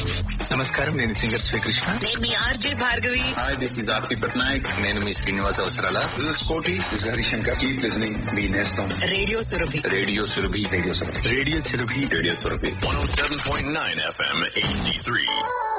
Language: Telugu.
నమస్కారం, నేను సింగర్ శ్రీకృష్ణ. నేను మీ RJ Bhargavi. Hi, this is ఆర్పి పట్నాయక్. నేను మీ శ్రీనివాస్ అవసరాల. This is Koti. This is Harishankar. Keep listening. Be Nestam. Radio Surabhi. Radio Surabhi. Radio Sarabhi. Radio Surabhi. Radio Surabhi 107.9 FM HD3.